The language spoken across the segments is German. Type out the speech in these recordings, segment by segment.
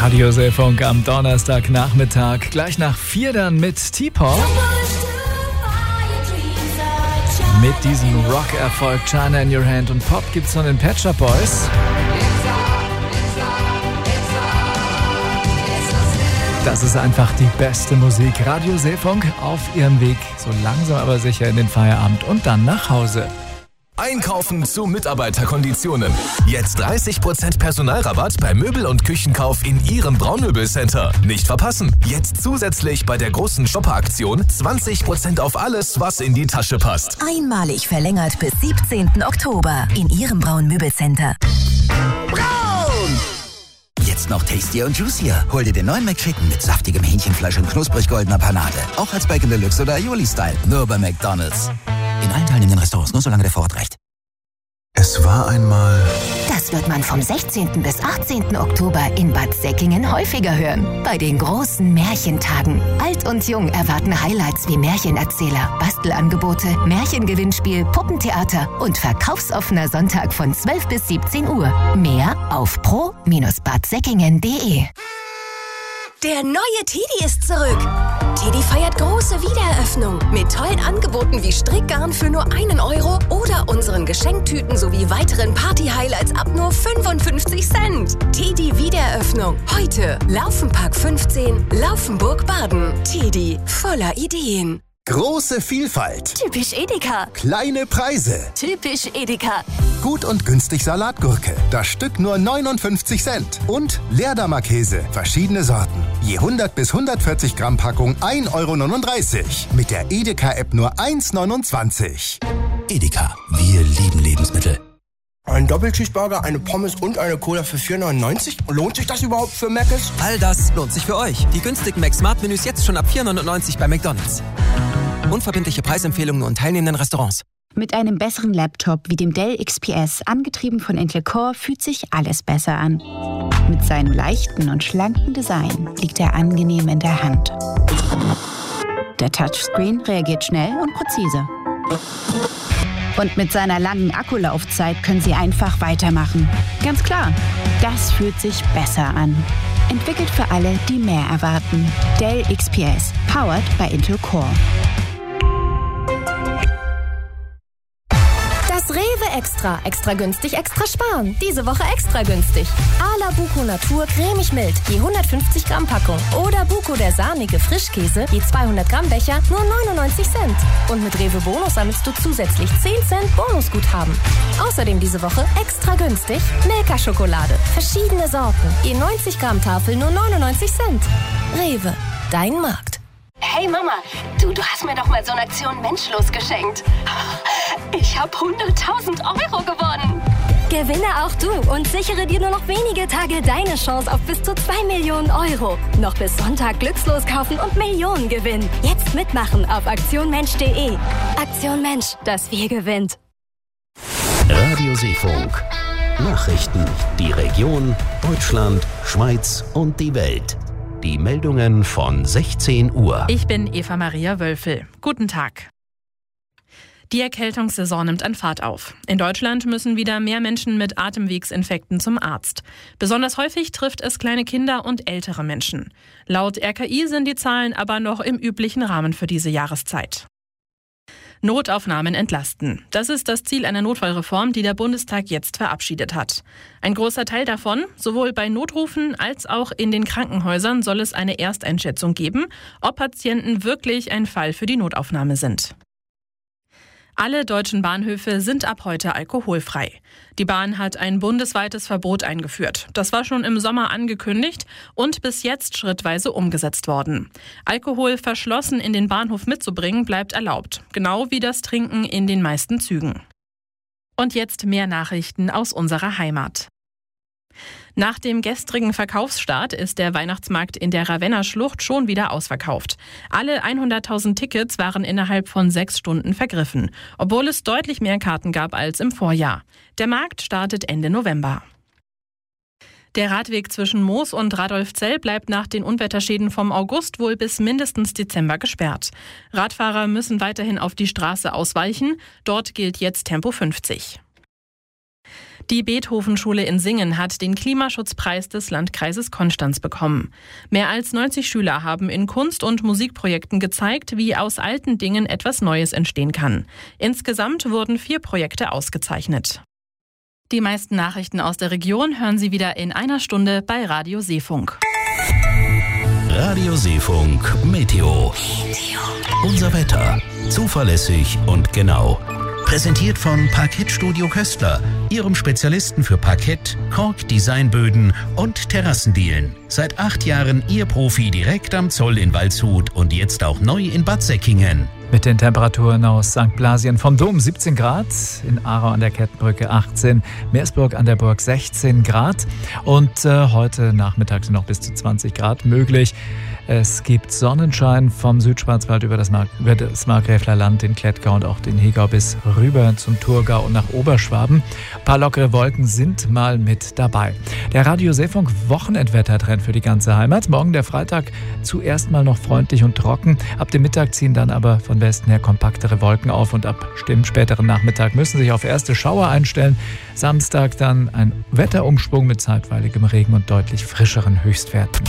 Radiosee-Funk am Donnerstagnachmittag. Gleich nach 4 dann mit T-Pop. Mit diesem Rock-Erfolg China in Your Hand und Pop gibt's von den Pet Shop Boys. Das ist einfach die beste Musik. Radiosee-Funk auf ihrem Weg so langsam aber sicher in den Feierabend und dann nach Hause. Einkaufen zu Mitarbeiterkonditionen. Jetzt 30% Personalrabatt bei Möbel- und Küchenkauf in Ihrem Braunmöbelcenter. Nicht verpassen. Jetzt zusätzlich bei der großen Shopper-Aktion 20% auf alles, was in die Tasche passt. Einmalig verlängert bis 17. Oktober in Ihrem Braunmöbelcenter. Braun! Jetzt noch tastier und juicier. Hol dir den neuen McChicken mit saftigem Hähnchenfleisch und knusprig goldener Panade. Auch als Bacon Deluxe oder Aioli-Style. Nur bei McDonald's. In allen teilnehmenden Restaurants, nur solange der Vorrat reicht. Es war einmal... Das wird man vom 16. bis 18. Oktober in Bad Säckingen häufiger hören. Bei den großen Märchentagen. Alt und Jung erwarten Highlights wie Märchenerzähler, Bastelangebote, Märchengewinnspiel, Puppentheater und verkaufsoffener Sonntag von 12 bis 17 Uhr. Mehr auf pro-badsäckingen.de. Der neue Teddy ist zurück. Teddy feiert große Wiedereröffnung mit tollen Angeboten wie Strickgarn für nur 1 Euro oder unseren Geschenktüten sowie weiteren Party-Highlights ab nur 55 Cent. Teddy Wiedereröffnung. Heute Laufenpark 15, Laufenburg-Baden. Teddy, voller Ideen. Große Vielfalt. Typisch Edeka. Kleine Preise. Typisch Edeka. Gut und günstig Salatgurke. Das Stück nur 59 Cent. Und Leerdammer-Käse. Verschiedene Sorten. Je 100 bis 140 Gramm Packung 1,39 Euro. Mit der Edeka-App nur 1,29 €. Edeka. Wir lieben Lebensmittel. Ein Doppelcheeseburger, eine Pommes und eine Cola für 4,99 €? Lohnt sich das überhaupt für Mc's? All das lohnt sich für euch. Die günstigen Mac-Smart-Menüs jetzt schon ab 4,99 € bei McDonald's. Unverbindliche Preisempfehlungen nur in teilnehmenden Restaurants. Mit einem besseren Laptop wie dem Dell XPS, angetrieben von Intel Core, fühlt sich alles besser an. Mit seinem leichten und schlanken Design liegt er angenehm in der Hand. Der Touchscreen reagiert schnell und präzise. Und mit seiner langen Akkulaufzeit können Sie einfach weitermachen. Ganz klar, das fühlt sich besser an. Entwickelt für alle, die mehr erwarten. Dell XPS, powered by Intel Core. Das Rewe Extra. Extra günstig, extra sparen. Diese Woche extra günstig. Ala Buko Natur cremig mild, je 150 Gramm Packung. Oder Buko der sahnige Frischkäse, je 200 Gramm Becher, nur 99 Cent. Und mit Rewe Bonus sammelst du zusätzlich 10 Cent Bonusguthaben. Außerdem diese Woche extra günstig Milka Schokolade. Verschiedene Sorten, je 90 Gramm Tafel, nur 99 Cent. Rewe, dein Markt. Hey Mama, du hast mir doch mal so eine Aktion Menschlos geschenkt. Ich habe 100.000 € gewonnen. Gewinne auch du und sichere dir nur noch wenige Tage deine Chance auf bis zu 2 Millionen €. Noch bis Sonntag glückslos kaufen und Millionen gewinnen. Jetzt mitmachen auf aktionmensch.de. Aktion Mensch, das Wir gewinnt. Radiosee-Funk. Nachrichten. Die Region, Deutschland, Schweiz und die Welt. Die Meldungen von 16 Uhr. Ich bin Eva-Maria Wölfel. Guten Tag. Die Erkältungssaison nimmt an Fahrt auf. In Deutschland müssen wieder mehr Menschen mit Atemwegsinfekten zum Arzt. Besonders häufig trifft es kleine Kinder und ältere Menschen. Laut RKI sind die Zahlen aber noch im üblichen Rahmen für diese Jahreszeit. Notaufnahmen entlasten. Das ist das Ziel einer Notfallreform, die der Bundestag jetzt verabschiedet hat. Ein großer Teil davon, sowohl bei Notrufen als auch in den Krankenhäusern, soll es eine Ersteinschätzung geben, ob Patienten wirklich ein Fall für die Notaufnahme sind. Alle deutschen Bahnhöfe sind ab heute alkoholfrei. Die Bahn hat ein bundesweites Verbot eingeführt. Das war schon im Sommer angekündigt und bis jetzt schrittweise umgesetzt worden. Alkohol verschlossen in den Bahnhof mitzubringen bleibt erlaubt, genau wie das Trinken in den meisten Zügen. Und jetzt mehr Nachrichten aus unserer Heimat. Nach dem gestrigen Verkaufsstart ist der Weihnachtsmarkt in der Ravenna-Schlucht schon wieder ausverkauft. Alle 100.000 Tickets waren innerhalb von 6 Stunden vergriffen, obwohl es deutlich mehr Karten gab als im Vorjahr. Der Markt startet Ende November. Der Radweg zwischen Moos und Radolfzell bleibt nach den Unwetterschäden vom August wohl bis mindestens Dezember gesperrt. Radfahrer müssen weiterhin auf die Straße ausweichen. Dort gilt jetzt Tempo 50. Die Beethoven-Schule in Singen hat den Klimaschutzpreis des Landkreises Konstanz bekommen. Mehr als 90 Schüler haben in Kunst- und Musikprojekten gezeigt, wie aus alten Dingen etwas Neues entstehen kann. Insgesamt wurden 4 Projekte ausgezeichnet. Die meisten Nachrichten aus der Region hören Sie wieder in einer Stunde bei Radio Seefunk. Radio Seefunk Meteo. Unser Wetter. Zuverlässig und genau. Präsentiert von Parkettstudio Köstler, Ihrem Spezialisten für Parkett, Kork, Designböden und Terrassendielen. Seit 8 Jahren Ihr Profi direkt am Zoll in Waldshut und jetzt auch neu in Bad Säckingen. Mit den Temperaturen aus St. Blasien vom Dom 17 Grad, in Aarau an der Kettenbrücke 18, Meersburg an der Burg 16 Grad und heute Nachmittag sind noch bis zu 20 Grad möglich. Es gibt Sonnenschein vom Südschwarzwald über das Markgräfler Land, den Klettgau und auch den Hegau bis rüber zum Thurgau und nach Oberschwaben. Ein paar lockere Wolken sind mal mit dabei. Der Radio Seefunk Wochenendwettertrend für die ganze Heimat. Morgen der Freitag zuerst mal noch freundlich und trocken. Ab dem Mittag ziehen dann aber von Westen her kompaktere Wolken auf und ab dem späteren Nachmittag müssen sich auf erste Schauer einstellen. Samstag dann ein Wetterumschwung mit zeitweiligem Regen und deutlich frischeren Höchstwerten.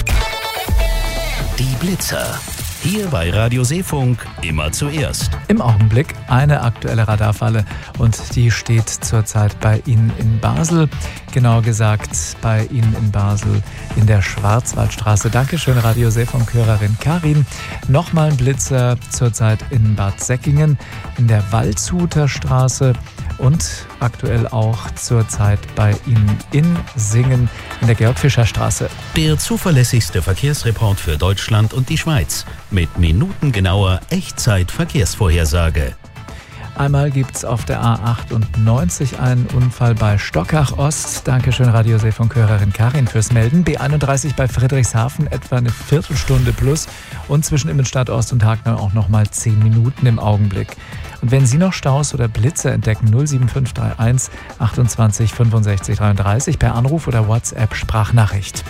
Die Blitzer. Hier bei Radio Seefunk immer zuerst. Im Augenblick eine aktuelle Radarfalle und die steht zurzeit bei Ihnen in Basel. Genauer gesagt bei Ihnen in Basel in der Schwarzwaldstraße. Dankeschön, Radio Seefunk-Hörerin Karin. Nochmal ein Blitzer zurzeit in Bad Säckingen in der Waldshuter Straße und aktuell auch zurzeit bei Ihnen in Singen in der Georg-Fischer-Straße. Der zuverlässigste Verkehrsreport für Deutschland und die Schweiz mit minutengenauer Echtzeit-Verkehrsvorhersage. Einmal gibt es auf der A98 einen Unfall bei Stockach Ost. Dankeschön, Radio Seefunk-Hörerin Karin fürs Melden. B31 bei Friedrichshafen etwa eine Viertelstunde plus und zwischen Immenstadt Ost und Hagnau auch nochmal 10 Minuten im Augenblick. Und wenn Sie noch Staus oder Blitzer entdecken, 07531 28 65 33 per Anruf oder WhatsApp Sprachnachricht.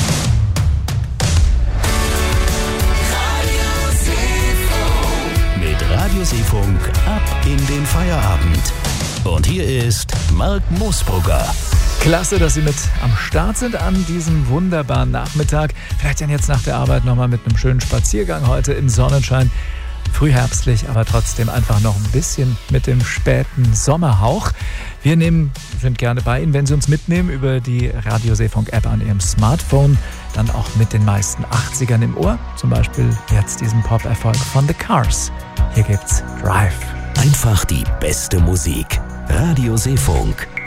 Radio Seefunk ab in den Feierabend. Und hier ist Marc Moosbrugger. Klasse, dass Sie mit am Start sind an diesem wunderbaren Nachmittag. Vielleicht dann jetzt nach der Arbeit nochmal mit einem schönen Spaziergang heute im Sonnenschein. Frühherbstlich, aber trotzdem einfach noch ein bisschen mit dem späten Sommerhauch. Wir sind gerne bei Ihnen, wenn Sie uns mitnehmen über die Radio Seefunk App an Ihrem Smartphone. Dann auch mit den meisten 80ern im Ohr. Zum Beispiel jetzt diesen Pop-Erfolg von The Cars. Hier gibt's Drive. Einfach die beste Musik. Radio Seefunk.